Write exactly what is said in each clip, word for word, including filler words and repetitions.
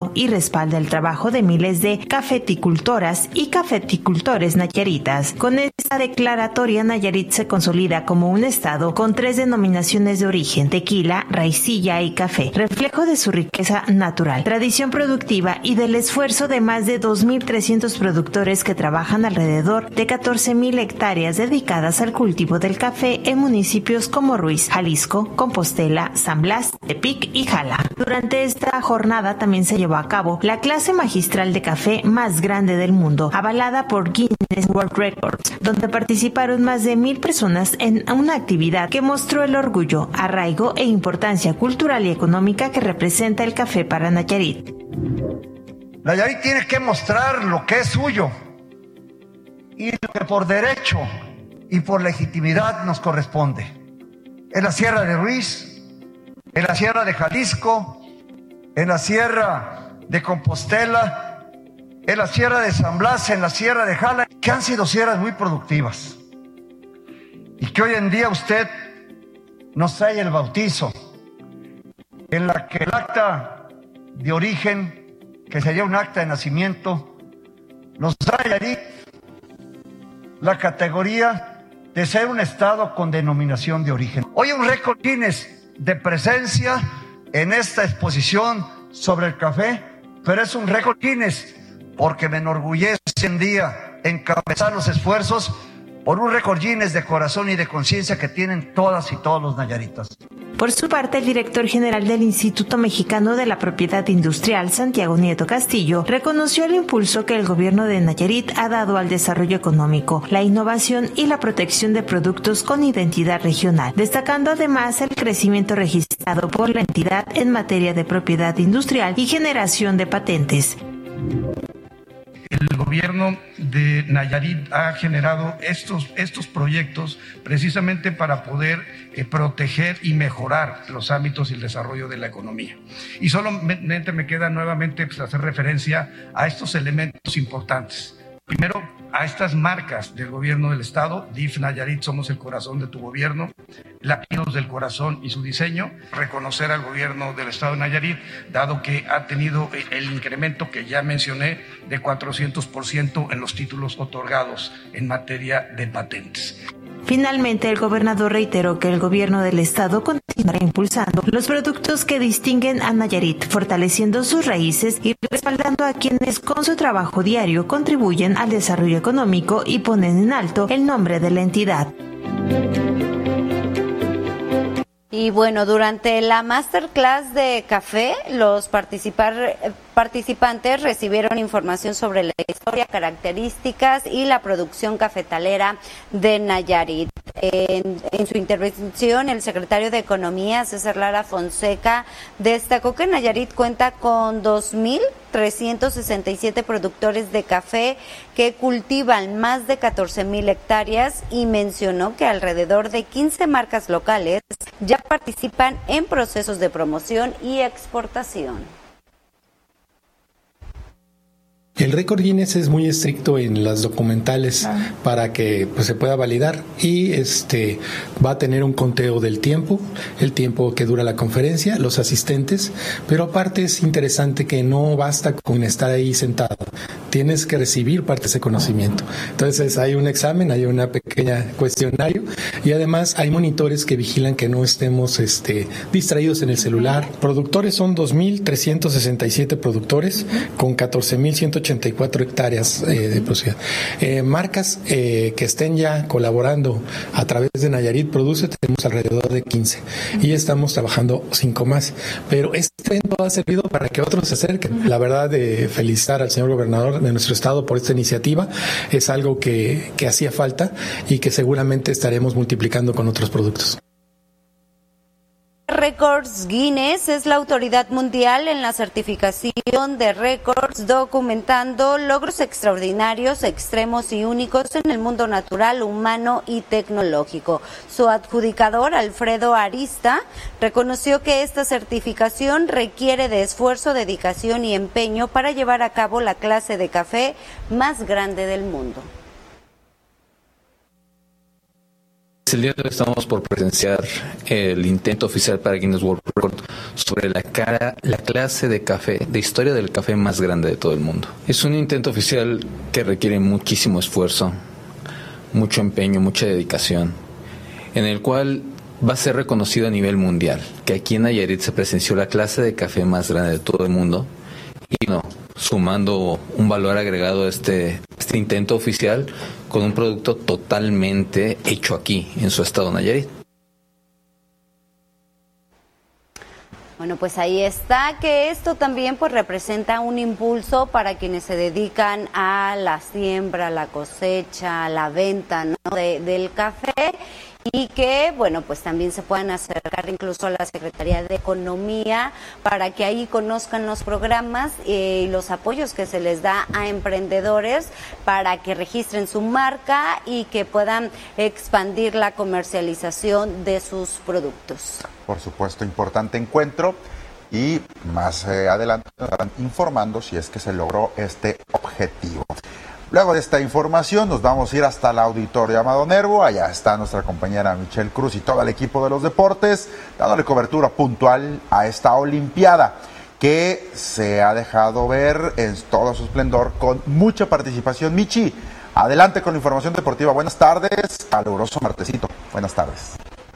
apoyo y respalda el trabajo de miles de cafeticultoras y cafeticultores nayaritas. Con esta declaratoria, Nayarit se consolida como un estado con tres denominaciones de origen: tequila, raicilla y café, reflejo de su riqueza natural, tradición productiva y del esfuerzo de más de dos mil trescientos productores que trabajan alrededor de catorce mil hectáreas dedicadas al cultivo del café en municipios como Ruiz, Jalisco, Compostela, San Blas, Tepic y Jala. Durante esta jornada también se llevó a cabo la clase magistral de café más grande del mundo, avalada por Guinness World Records, donde participaron más de mil personas en una actividad que mostró el orgullo, arraigo e importancia cultural y económica que representa el café para Nayarit. Nayarit tiene que mostrar lo que es suyo y lo que por derecho y por legitimidad nos corresponde. En la Sierra de Ruiz, en la Sierra de Jalisco, en la Sierra de Compostela, en la Sierra de San Blas, en la Sierra de Jala, que han sido sierras muy productivas y que hoy en día usted nos trae el bautizo, en la que el acta de origen, que sería un acta de nacimiento, nos trae allí la categoría de ser un estado con denominación de origen. Hoy un récord Guinness de presencia en esta exposición sobre el café, pero es un récord Guinness porque me enorgullece hoy en día encabezar los esfuerzos por un récord Guinness de corazón y de conciencia que tienen todas y todos los nayaritas. Por su parte, el director general del Instituto Mexicano de la Propiedad Industrial, Santiago Nieto Castillo, reconoció el impulso que el gobierno de Nayarit ha dado al desarrollo económico, la innovación y la protección de productos con identidad regional, destacando además el crecimiento registrado por la entidad en materia de propiedad industrial y generación de patentes. El gobierno de Nayarit ha generado estos, estos proyectos precisamente para poder eh, proteger y mejorar los ámbitos y el desarrollo de la economía. Y solamente me queda nuevamente pues, hacer referencia a estos elementos importantes. Primero, a estas marcas del gobierno del estado, D I F Nayarit, somos el corazón de tu gobierno, Latinos del Corazón y su diseño, reconocer al gobierno del estado de Nayarit, dado que ha tenido el incremento que ya mencioné de cuatrocientos por ciento en los títulos otorgados en materia de patentes. Finalmente, el gobernador reiteró que el gobierno del estado continuará impulsando los productos que distinguen a Nayarit, fortaleciendo sus raíces y respaldando a quienes con su trabajo diario contribuyen al desarrollo económico y ponen en alto el nombre de la entidad. Y bueno, durante la masterclass de café, los participar, participantes recibieron información sobre la historia, características y la producción cafetalera de Nayarit. En, en su intervención, el secretario de Economía, César Lara Fonseca, destacó que Nayarit cuenta con dos mil trescientos sesenta y siete productores de café que cultivan más de catorce mil hectáreas y mencionó que alrededor de quince marcas locales ya participan en procesos de promoción y exportación. El récord Guinness es muy estricto en las documentales ah. para que pues, se pueda validar y este va a tener un conteo del tiempo, el tiempo que dura la conferencia, los asistentes, pero aparte es interesante que no basta con estar ahí sentado, tienes que recibir parte de ese conocimiento. Entonces hay un examen, hay una pequeña cuestionario y además hay monitores que vigilan que no estemos este, distraídos en el celular. Productores son dos mil trescientos sesenta y siete productores con catorce mil ciento ochenta y cuatro hectáreas eh, de producción. Eh, marcas eh, que estén ya colaborando a través de Nayarit Produce, tenemos alrededor de quince y estamos trabajando cinco más. Pero este evento ha servido para que otros se acerquen. La verdad, de eh, felicitar al señor gobernador de nuestro estado por esta iniciativa, es algo que, que hacía falta y que seguramente estaremos multiplicando con otros productos. Records Guinness es la autoridad mundial en la certificación de récords, documentando logros extraordinarios, extremos y únicos en el mundo natural, humano y tecnológico. Su adjudicador, Alfredo Arista, reconoció que esta certificación requiere de esfuerzo, dedicación y empeño para llevar a cabo la clase de café más grande del mundo. El día de hoy estamos por presenciar el intento oficial para Guinness World Record sobre la, cara, la clase de café, de historia del café más grande de todo el mundo. Es un intento oficial que requiere muchísimo esfuerzo, mucho empeño, mucha dedicación, en el cual va a ser reconocido a nivel mundial, que aquí en Nayarit se presenció la clase de café más grande de todo el mundo, y no, sumando un valor agregado a este, este intento oficial con un producto totalmente hecho aquí, en su estado Nayarit. Bueno, pues ahí está, que esto también pues representa un impulso para quienes se dedican a la siembra, la cosecha, la venta, ¿no?, de, del café, y que, bueno, pues también se puedan acercar incluso a la Secretaría de Economía para que ahí conozcan los programas y los apoyos que se les da a emprendedores para que registren su marca y que puedan expandir la comercialización de sus productos. Por supuesto, importante encuentro, y más eh, adelante nos estarán informando si es que se logró este objetivo. Luego de esta información nos vamos a ir hasta el Auditorio Amado Nervo. Allá está nuestra compañera Michelle Cruz y todo el equipo de los deportes, dándole cobertura puntual a esta Olimpiada que se ha dejado ver en todo su esplendor con mucha participación. Michi, adelante con la información deportiva. Buenas tardes, caluroso martesito. Buenas tardes.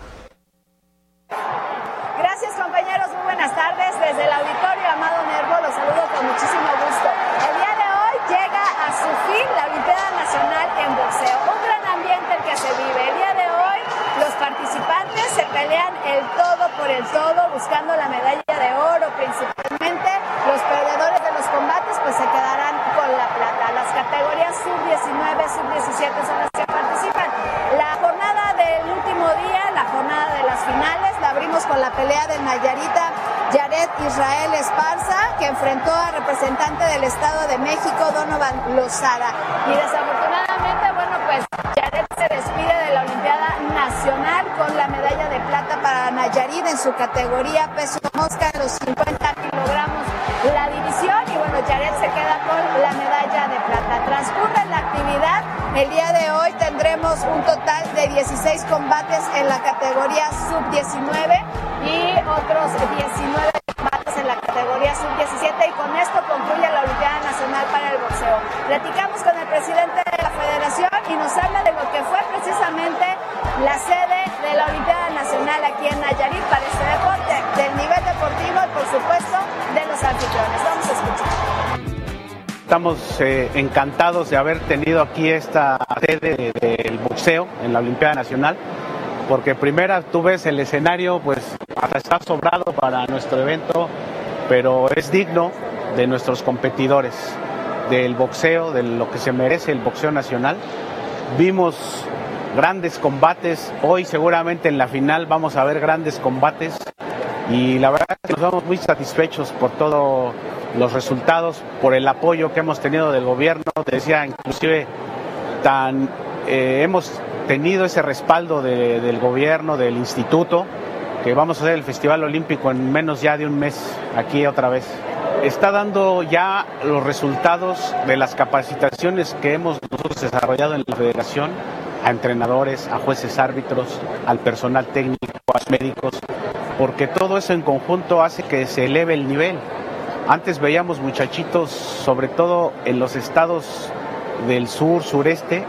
Gracias, compañeros, muy buenas tardes. Desde el Auditorio Amado Nervo los saludo con muchísimo gusto. El día de hoy llega a su fin la Olimpiada Nacional en boxeo. Un gran ambiente el que se vive. El día de hoy los participantes se pelean el todo por el todo, buscando la medalla de oro principalmente. Los perdedores de los combates pues se quedarán con la plata. Las categorías sub diecinueve, sub diecisiete son las que participan. La jornada del último día, la jornada de las finales, la abrimos con la pelea de Nayarita Yaret Israel Esparza, que enfrentó a representante del Estado de México, Donovan Lozada. Y desafortunadamente, bueno, pues Yaret se despide de la Olimpiada Nacional con la medalla de plata para Nayarit en su categoría peso mosca, en los cincuenta kilogramos la división. Y bueno, Yaret se queda con la medalla de plata. Transcurre la actividad. El día de hoy tendremos un total de dieciséis combates en la categoría sub diecinueve y otros diecinueve combates en la categoría sub diecisiete, y con esto concluye la Olimpiada Nacional para el boxeo. Platicamos con el presidente de la federación y nos habla de lo que fue precisamente la sede de la Olimpiada Nacional aquí en Nayarit para este deporte, del nivel deportivo y por supuesto de los anfitriones. Vamos a escuchar. Estamos eh, encantados de haber tenido aquí esta sede del boxeo en la Olimpiada Nacional, porque primera tú ves el escenario, pues hasta está sobrado para nuestro evento, pero es digno de nuestros competidores, del boxeo, de lo que se merece el boxeo nacional. Vimos grandes combates, hoy seguramente en la final vamos a ver grandes combates, y la verdad es que nos vamos muy satisfechos por todos los resultados, por el apoyo que hemos tenido del gobierno. Te decía, inclusive tan eh, hemos tenido ese respaldo de, del gobierno, del instituto, que vamos a hacer el Festival Olímpico en menos ya de un mes aquí otra vez. Está dando ya los resultados de las capacitaciones que hemos nosotros desarrollado en la federación, a entrenadores, a jueces árbitros, al personal técnico, a los médicos, porque todo eso en conjunto hace que se eleve el nivel. Antes veíamos muchachitos, sobre todo en los estados del sur, sureste,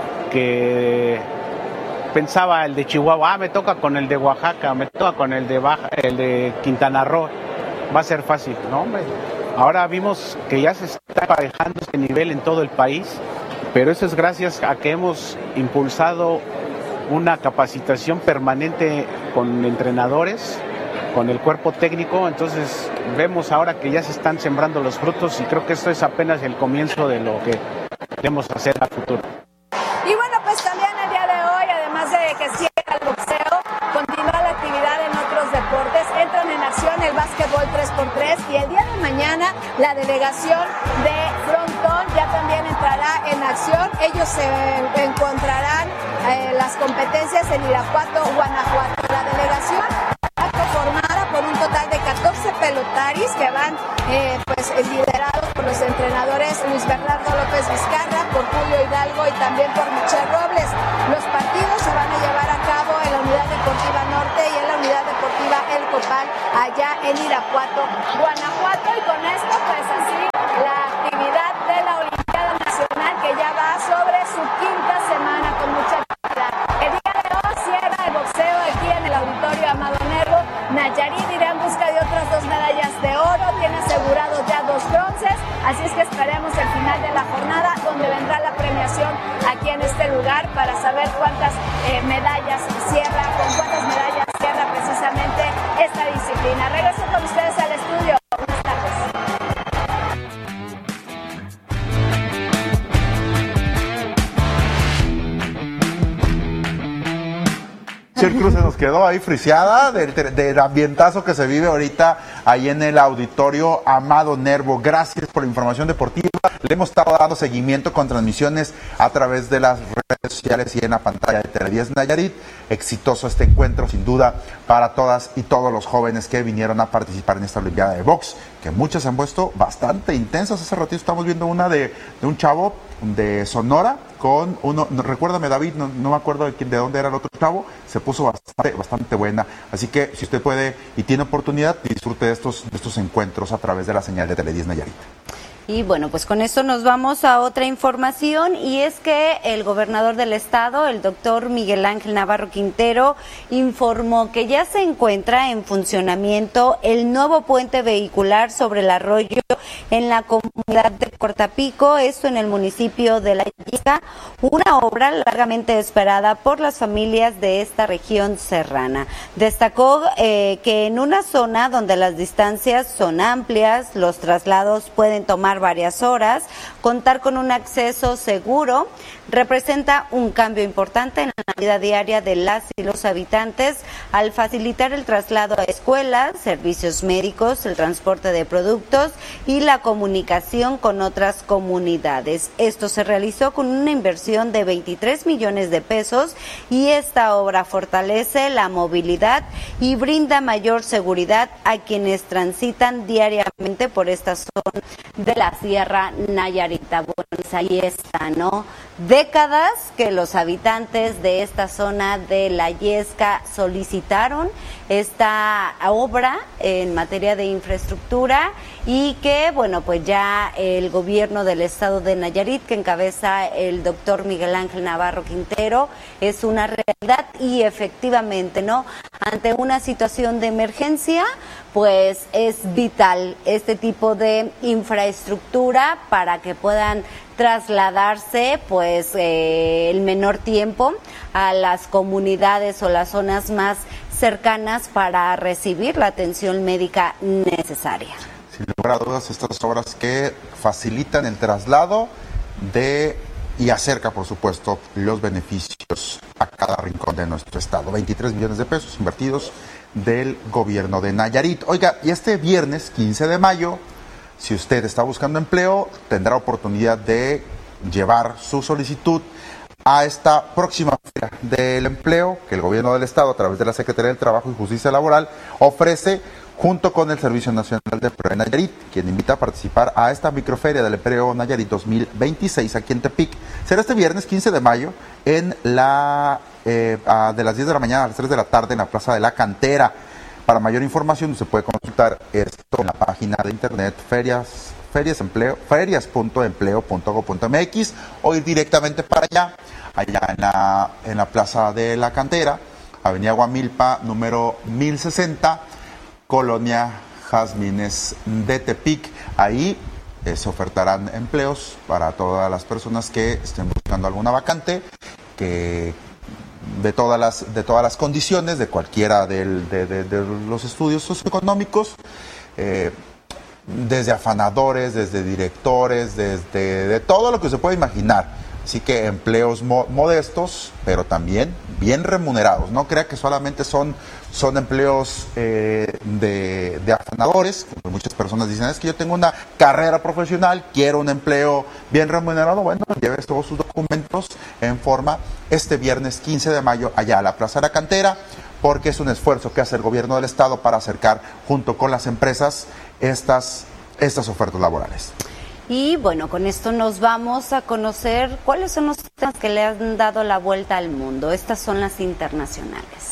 que pensaba el de Chihuahua, ah, me toca con el de Oaxaca, me toca con el de Baja, el de Quintana Roo, va a ser fácil. No, hombre, ahora vimos que ya se está emparejando este nivel en todo el país, pero eso es gracias a que hemos impulsado una capacitación permanente con entrenadores, con el cuerpo técnico. Entonces vemos ahora que ya se están sembrando los frutos, y creo que esto es apenas el comienzo de lo que queremos hacer a futuro. Y bueno, pues también el día de hoy, además de que cierra el boxeo, continúa la actividad en otros deportes. Entran en acción el básquetbol tres por tres, y el día de mañana la delegación de Frontón ya también entrará en acción. Ellos se encontrarán eh, las competencias en Irapuato, Guanajuato. La delegación está conformada por un total de catorce pelotaris que van eh, pues liderados por los entrenadores Luis Bernardo López Vizcarra, por Julio Hidalgo y también por Michelle Robles. Los partidos se van a llevar a cabo municipal allá en Irapuato, Guanajuato. Y con esto, pues así, la actividad de la Olimpiada Nacional, que ya va sobre su quinta semana con mucha actividad. El día de hoy cierra el boxeo aquí en el Auditorio Amado Nervo. Nayarit irá en busca de otras dos medallas de oro, tiene asegurado ya dos bronces, así es que esperemos el final de la jornada, donde vendrá la premiación aquí en este lugar para saber cuántas eh, medallas cierra, con cuántas medallas cierra precisamente esta disciplina. Regreso con ustedes al estudio. Buenas tardes. Cher Cruz se nos quedó ahí friseada del, del ambientazo que se vive ahorita ahí en el Auditorio Amado Nervo. Gracias por la información deportiva. Le hemos estado dando seguimiento con transmisiones a través de las redes sociales y en la pantalla de Tele diez Nayarit. Exitoso este encuentro, sin duda, para todas y todos los jóvenes que vinieron a participar en esta Olimpiada de Box, que muchas se han puesto bastante intensas. Hace ratito estamos viendo una de, de un chavo de Sonora con uno, no, recuérdame David, no, no me acuerdo de, quién, de dónde era el otro chavo, se puso bastante, bastante buena. Así que si usted puede y tiene oportunidad, disfrute de estos, de estos encuentros a través de la señal de Tele diez Nayarit. Y bueno, pues con esto nos vamos a otra información, y es que el gobernador del estado, el doctor Miguel Ángel Navarro Quintero, informó que ya se encuentra en funcionamiento el nuevo puente vehicular sobre el arroyo en la comunidad de Cortapico, esto en el municipio de La Yesca, una obra largamente esperada por las familias de esta región serrana. Destacó eh, que en una zona donde las distancias son amplias, los traslados pueden tomar varias horas, contar con un acceso seguro representa un cambio importante en la vida diaria de las y los habitantes al facilitar el traslado a escuelas, servicios médicos, el transporte de productos y la comunicación con otras comunidades. Esto se realizó con una inversión de veintitrés millones de pesos, y esta obra fortalece la movilidad y brinda mayor seguridad a quienes transitan diariamente por esta zona de la Sierra Nayarita. Bueno, pues ahí está, ¿no? Décadas que los habitantes de esta zona de La Yesca solicitaron esta obra en materia de infraestructura, y que, bueno, pues ya el gobierno del estado de Nayarit, que encabeza el doctor Miguel Ángel Navarro Quintero, es una realidad. Y efectivamente, ¿no? Ante una situación de emergencia, pues es vital este tipo de infraestructura para que puedan trasladarse pues eh, el menor tiempo a las comunidades o las zonas más cercanas para recibir la atención médica necesaria. Sin lugar a dudas, estas obras que facilitan el traslado de y acerca, por supuesto, los beneficios a cada rincón de nuestro estado. veintitrés millones de pesos invertidos del gobierno de Nayarit. Oiga, y este viernes quince de mayo, si usted está buscando empleo, tendrá oportunidad de llevar su solicitud a esta próxima feria del empleo que el gobierno del estado, a través de la Secretaría del Trabajo y Justicia Laboral, ofrece junto con el Servicio Nacional de Empleo de Nayarit, quien invita a participar a esta microferia del empleo Nayarit dos mil veintiséis aquí en Tepic. Será este viernes quince de mayo en la eh, a, de las diez de la mañana a las tres de la tarde en la Plaza de la Cantera. Para mayor información se puede consultar esto en la página de internet ferias ferias empleo ferias punto empleo punto gob punto mx, o ir directamente para allá, allá en la, en la Plaza de la Cantera, Avenida Guamilpa, número mil sesenta, Colonia Jazmines de Tepic. Ahí eh, se ofertarán empleos para todas las personas que estén buscando alguna vacante, que de todas las de todas las condiciones, de cualquiera del, de, de, de los estudios socioeconómicos, eh, desde afanadores, desde directores, desde de todo lo que se puede imaginar. Así que empleos mo modestos, pero también bien remunerados. No crea que solamente son, son empleos eh, de, de afanadores. Muchas personas dicen, es que yo tengo una carrera profesional, quiero un empleo bien remunerado. Bueno, lleve todos sus documentos en forma este viernes quince de mayo allá a la Plaza de la Cantera, porque es un esfuerzo que hace el gobierno del estado para acercar junto con las empresas estas, estas ofertas laborales. Y bueno, con esto nos vamos a conocer cuáles son los temas que le han dado la vuelta al mundo. Estas son las internacionales.